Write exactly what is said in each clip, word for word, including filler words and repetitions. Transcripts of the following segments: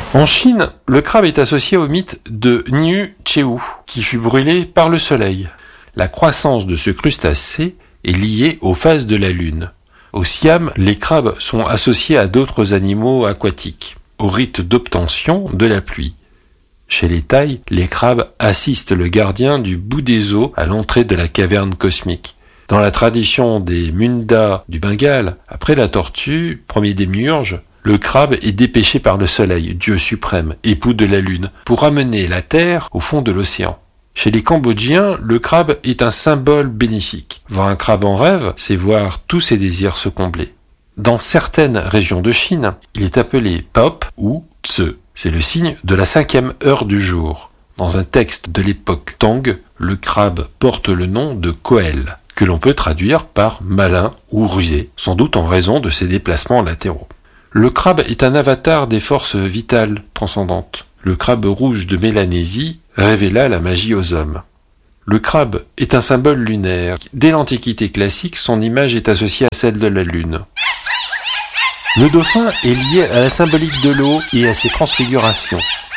En Chine, le crabe est associé au mythe de Niu Cheu, qui fut brûlé par le soleil. La croissance de ce crustacé est liée aux phases de la lune. Au Siam, les crabes sont associés à d'autres animaux aquatiques, au rite d'obtention de la pluie. Chez les Thaïs, les crabes assistent le gardien du bout des eaux à l'entrée de la caverne cosmique. Dans la tradition des Munda du Bengale, après la tortue, premier démiurge, le crabe est dépêché par le soleil, dieu suprême, époux de la lune, pour ramener la terre au fond de l'océan. Chez les Cambodgiens, le crabe est un symbole bénéfique. Voir un crabe en rêve, c'est voir tous ses désirs se combler. Dans certaines régions de Chine, il est appelé pop ou tse. C'est le signe de la cinquième heure du jour. Dans un texte de l'époque Tang, le crabe porte le nom de Koel, que l'on peut traduire par malin ou rusé, sans doute en raison de ses déplacements latéraux. Le crabe est un avatar des forces vitales transcendantes. Le crabe rouge de Mélanésie révéla la magie aux hommes. Le crabe est un symbole lunaire. Dès l'Antiquité classique, son image est associée à celle de la Lune. Le dauphin est lié à la symbolique de l'eau et à ses transfigurations.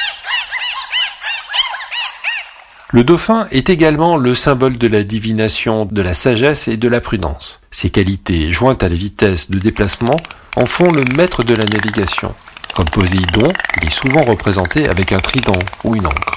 Le dauphin est également le symbole de la divination, de la sagesse et de la prudence. Ses qualités, jointes à la vitesse de déplacement, en font le maître de la navigation. Comme Poséidon, il est souvent représenté avec un trident ou une ancre.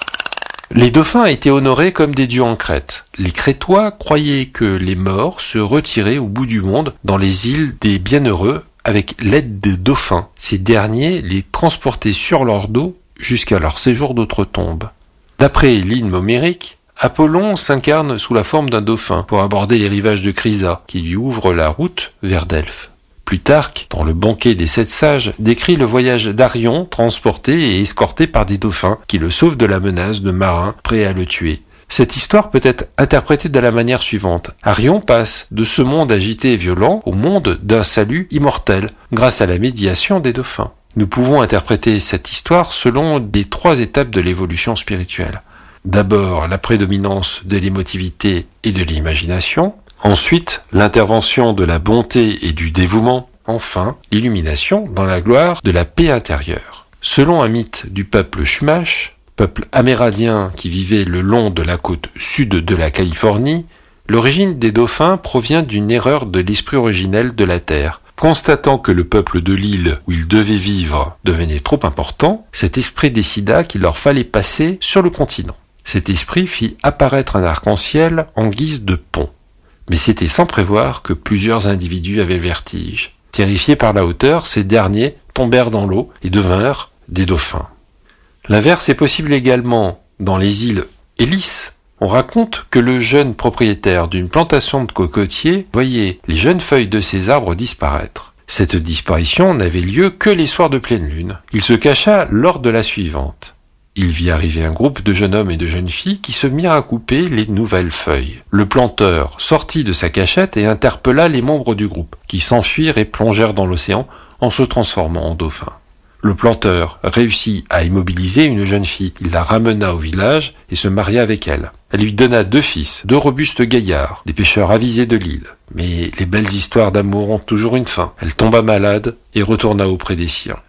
Les dauphins étaient honorés comme des dieux en Crète. Les Crétois croyaient que les morts se retiraient au bout du monde dans les îles des bienheureux avec l'aide de dauphins. Ces derniers les transportaient sur leur dos jusqu'à leur séjour d'outre-tombe. D'après l'hymne homérique, Apollon s'incarne sous la forme d'un dauphin pour aborder les rivages de Chrysa, qui lui ouvrent la route vers Delphes. Plutarque, dans le banquet des sept sages, décrit le voyage d'Arion transporté et escorté par des dauphins qui le sauvent de la menace de marins prêts à le tuer. Cette histoire peut être interprétée de la manière suivante. Arion passe de ce monde agité et violent au monde d'un salut immortel grâce à la médiation des dauphins. Nous pouvons interpréter cette histoire selon les trois étapes de l'évolution spirituelle. D'abord, la prédominance de l'émotivité et de l'imagination. Ensuite, l'intervention de la bonté et du dévouement. Enfin, l'illumination dans la gloire de la paix intérieure. Selon un mythe du peuple Chumash, peuple amérindien qui vivait le long de la côte sud de la Californie, l'origine des dauphins provient d'une erreur de l'esprit originel de la Terre. Constatant que le peuple de l'île où ils devaient vivre devenait trop important, cet esprit décida qu'il leur fallait passer sur le continent. Cet esprit fit apparaître un arc-en-ciel en guise de pont. Mais c'était sans prévoir que plusieurs individus avaient le vertige. Terrifiés par la hauteur, ces derniers tombèrent dans l'eau et devinrent des dauphins. L'inverse est possible également dans les îles Hélice. On raconte que le jeune propriétaire d'une plantation de cocotiers voyait les jeunes feuilles de ses arbres disparaître. Cette disparition n'avait lieu que les soirs de pleine lune. Il se cacha lors de la suivante. Il vit arriver un groupe de jeunes hommes et de jeunes filles qui se mirent à couper les nouvelles feuilles. Le planteur sortit de sa cachette et interpella les membres du groupe, qui s'enfuirent et plongèrent dans l'océan en se transformant en dauphins. Le planteur réussit à immobiliser une jeune fille. Il la ramena au village et se maria avec elle. Elle lui donna deux fils, deux robustes gaillards, des pêcheurs avisés de l'île. Mais les belles histoires d'amour ont toujours une fin. Elle tomba malade et retourna auprès des siens.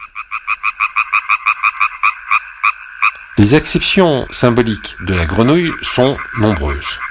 Les acceptions symboliques de la grenouille sont nombreuses.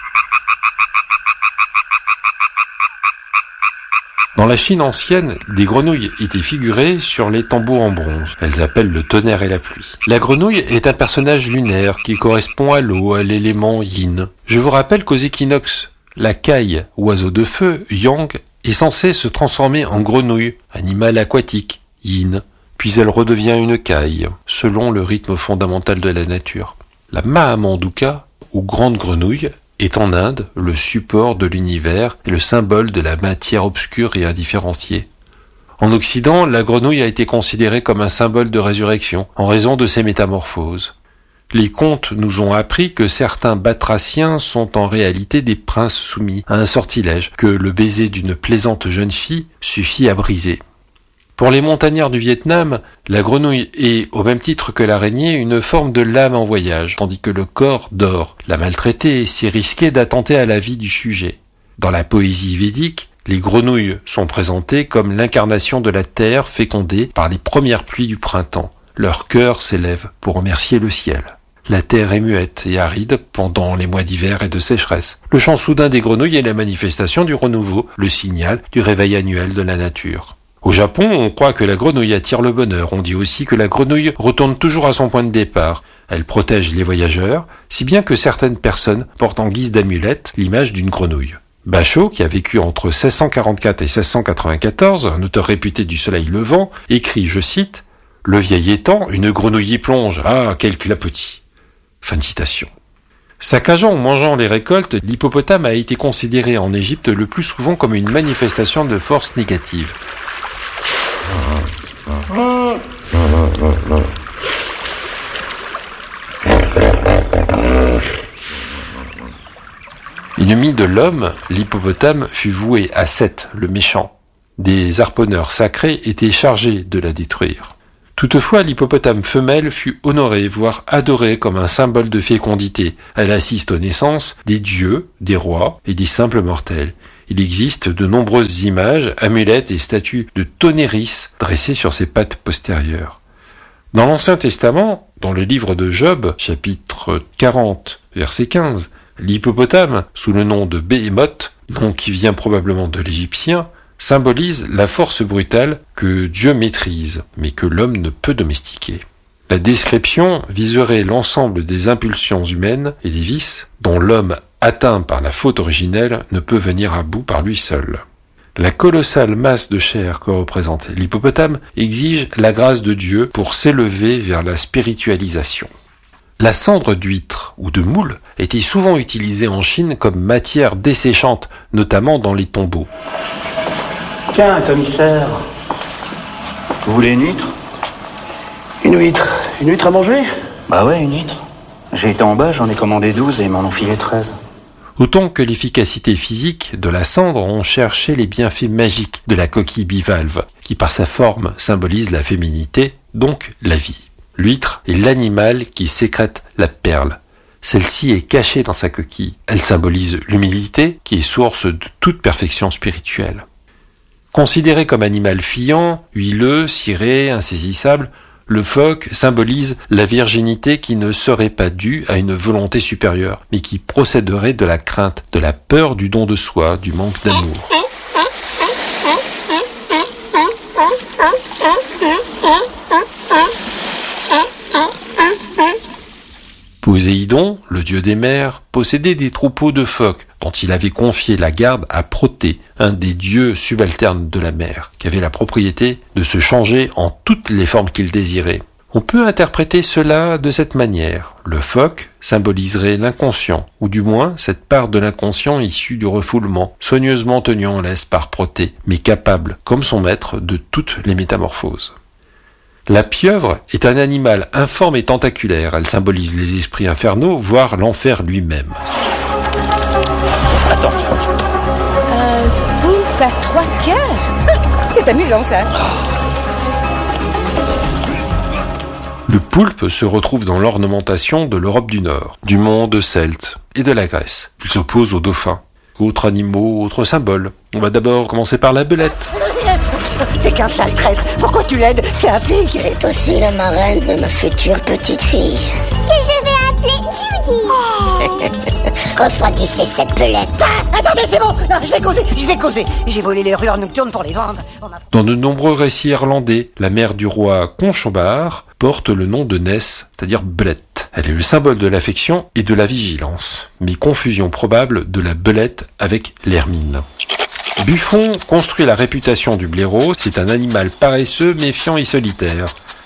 Dans la Chine ancienne, des grenouilles étaient figurées sur les tambours en bronze. Elles appellent le tonnerre et la pluie. La grenouille est un personnage lunaire qui correspond à l'eau, à l'élément yin. Je vous rappelle qu'aux équinoxes, la caille, oiseau de feu, yang, est censée se transformer en grenouille, animal aquatique, yin. Puis elle redevient une caille, selon le rythme fondamental de la nature. La Mahamanduka, ou grande grenouille, est en Inde le support de l'univers et le symbole de la matière obscure et indifférenciée. En Occident, la grenouille a été considérée comme un symbole de résurrection, en raison de ses métamorphoses. Les contes nous ont appris que certains batraciens sont en réalité des princes soumis à un sortilège, que le baiser d'une plaisante jeune fille suffit à briser. Pour les montagnards du Vietnam, la grenouille est, au même titre que l'araignée, une forme de lame en voyage, tandis que le corps dort. La maltraiter est si risqué d'attenter à la vie du sujet. Dans la poésie védique, les grenouilles sont présentées comme l'incarnation de la terre fécondée par les premières pluies du printemps. Leur cœur s'élève pour remercier le ciel. La terre est muette et aride pendant les mois d'hiver et de sécheresse. Le chant soudain des grenouilles est la manifestation du renouveau, le signal du réveil annuel de la nature. Au Japon, on croit que la grenouille attire le bonheur. On dit aussi que la grenouille retourne toujours à son point de départ. Elle protège les voyageurs, si bien que certaines personnes portent en guise d'amulette l'image d'une grenouille. Basho, qui a vécu entre seize cent quarante-quatre et seize cent quatre-vingt-quatorze, un auteur réputé du soleil levant, écrit, je cite, « Le vieil étang, une grenouille y plonge. Ah, quel clapotis !» Fin de citation. Saccageant ou mangeant les récoltes, l'hippopotame a été considéré en Égypte le plus souvent comme une manifestation de force négative. Ennemi de l'homme, l'hippopotame fut voué à Seth, le méchant. Des harponneurs sacrés étaient chargés de la détruire. Toutefois, l'hippopotame femelle fut honorée, voire adorée comme un symbole de fécondité. Elle assiste aux naissances des dieux, des rois et des simples mortels. Il existe de nombreuses images, amulettes et statues de Tonéris dressées sur ses pattes postérieures. Dans l'Ancien Testament, dans le livre de Job, chapitre quarante, verset quinze, l'hippopotame, sous le nom de Béhémoth, nom qui vient probablement de l'égyptien, symbolise la force brutale que Dieu maîtrise, mais que l'homme ne peut domestiquer. La description viserait l'ensemble des impulsions humaines et des vices dont l'homme, atteint par la faute originelle, ne peut venir à bout par lui seul. La colossale masse de chair que représente l'hippopotame exige la grâce de Dieu pour s'élever vers la spiritualisation. La cendre d'huître ou de moule était souvent utilisée en Chine comme matière desséchante, notamment dans les tombeaux. Tiens, commissaire, vous voulez une huître ? Une huître Une huître à manger ? Bah ouais, une huître. J'ai été en bas, j'en ai commandé douze et ils m'en ont filé treize. Autant que l'efficacité physique de la cendre, on cherchait les bienfaits magiques de la coquille bivalve, qui par sa forme symbolise la féminité, donc la vie. L'huître est l'animal qui sécrète la perle. Celle-ci est cachée dans sa coquille. Elle symbolise l'humilité, qui est source de toute perfection spirituelle. Considéré comme animal fuyant, huileux, ciré, insaisissable, le phoque symbolise la virginité qui ne serait pas due à une volonté supérieure, mais qui procéderait de la crainte, de la peur du don de soi, du manque d'amour. Poséidon, le dieu des mers, possédait des troupeaux de phoques dont il avait confié la garde à Protée, un des dieux subalternes de la mer, qui avait la propriété de se changer en toutes les formes qu'il désirait. On peut interpréter cela de cette manière. Le phoque symboliserait l'inconscient, ou du moins cette part de l'inconscient issue du refoulement, soigneusement tenue en laisse par Protée, mais capable, comme son maître, de toutes les métamorphoses. La pieuvre est un animal informe et tentaculaire. Elle symbolise les esprits infernaux, voire l'enfer lui-même. Attends. Euh, poulpe à trois cœurs. C'est amusant, ça. Le poulpe se retrouve dans l'ornementation de l'Europe du Nord, du monde celte et de la Grèce. Il s'oppose aux dauphins. Autres animaux, autres symboles. On va d'abord commencer par la belette. T'es qu'un sale traître. Pourquoi tu l'aides? C'est un flic. C'est aussi la marraine de ma future petite fille. Que je vais appeler Judy. Oh. Refroidissez cette belette. Ah, attendez, c'est bon. Non, je vais causer, je vais causer. J'ai volé les rueurs nocturnes pour les vendre. On a... Dans de nombreux récits irlandais, la mère du roi Conchobar porte le nom de Ness, c'est-à-dire belette. Elle est le symbole de l'affection et de la vigilance, mais confusion probable de la belette avec l'hermine. Buffon construit la réputation du blaireau, c'est un animal paresseux, méfiant et solitaire.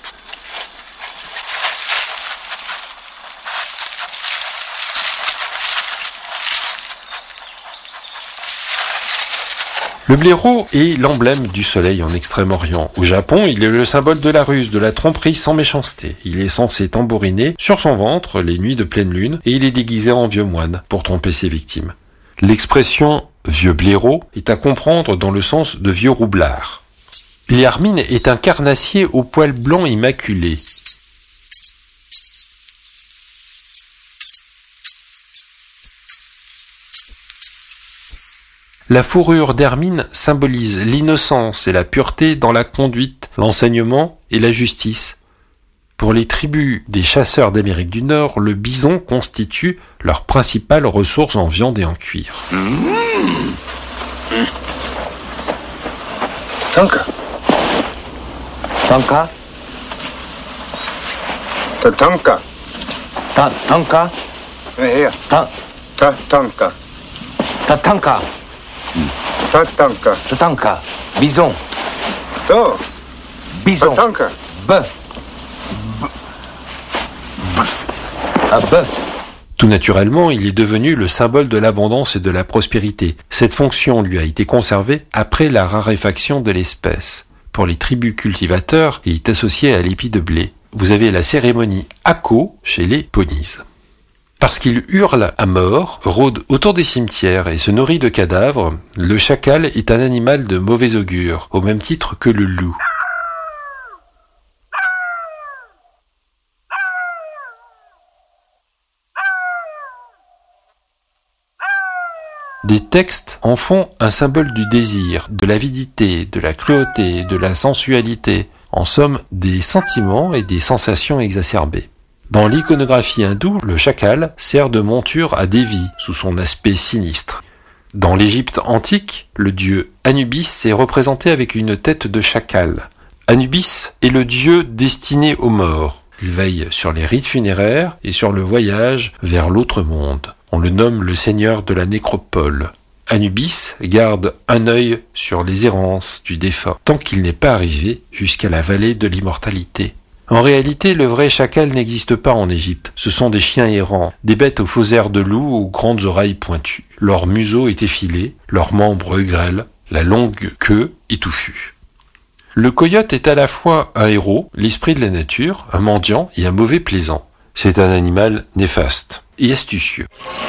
Le blaireau est l'emblème du soleil en Extrême-Orient. Au Japon, il est le symbole de la ruse, de la tromperie sans méchanceté. Il est censé tambouriner sur son ventre les nuits de pleine lune et il est déguisé en vieux moine pour tromper ses victimes. L'expression « vieux blaireau » est à comprendre dans le sens de vieux roublard. L'hermine est un carnassier au poil blanc immaculé. La fourrure d'hermine symbolise l'innocence et la pureté dans la conduite, l'enseignement et la justice. Pour les tribus des chasseurs d'Amérique du Nord, le bison constitue leur principale ressource en viande et en cuir. Tanka. Tanka? Tatanka. Ta Tanka? Here. Ta Tatanka. Tatanka. Tatanka. Tatanka. Bison. So. Bison. Tatanka. Bœuf. Un bœuf. Tout naturellement, il est devenu le symbole de l'abondance et de la prospérité. Cette fonction lui a été conservée après la raréfaction de l'espèce. Pour les tribus cultivateurs, il est associé à l'épi de blé. Vous avez la cérémonie Ako chez les Pawnees. Parce qu'il hurle à mort, rôde autour des cimetières et se nourrit de cadavres, le chacal est un animal de mauvais augure, au même titre que le loup. Des textes en font un symbole du désir, de l'avidité, de la cruauté, de la sensualité, en somme des sentiments et des sensations exacerbées. Dans l'iconographie hindoue, le chacal sert de monture à Devi sous son aspect sinistre. Dans l'Égypte antique, le dieu Anubis est représenté avec une tête de chacal. Anubis est le dieu destiné aux morts. Il veille sur les rites funéraires et sur le voyage vers l'autre monde. On le nomme le seigneur de la nécropole. Anubis garde un œil sur les errances du défunt, tant qu'il n'est pas arrivé jusqu'à la vallée de l'immortalité. En réalité, le vrai chacal n'existe pas en Égypte. Ce sont des chiens errants, des bêtes aux faux airs de loup aux grandes oreilles pointues. Leur museau est effilé, leurs membres grêles, la longue queue est touffue. Le coyote est à la fois un héros, l'esprit de la nature, un mendiant et un mauvais plaisant. C'est un animal néfaste et astucieux.